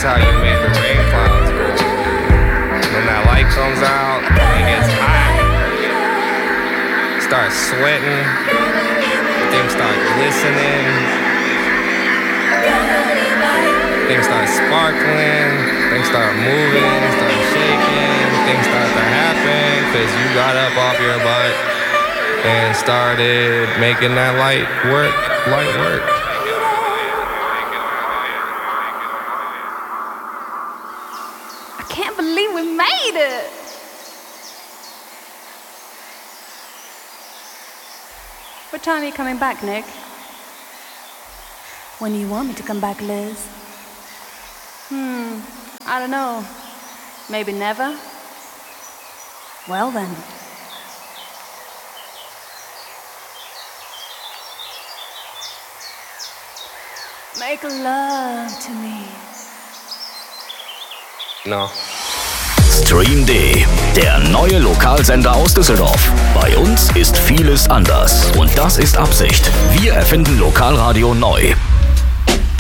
That's how you make the rain clouds go. When that light comes out, it gets hot. Start sweating. Things start glistening. Things start sparkling. Things start moving. Start shaking. Things start to happen because you got up off your butt and started making that light work. I can't believe we made it. What time are you coming back, Nick? When do you want me to come back, Liz? I don't know. Maybe never? Well then. Make love to me. No. Stream D, der neue Lokalsender aus Düsseldorf. Bei uns ist vieles anders und das ist Absicht. Wir erfinden Lokalradio neu.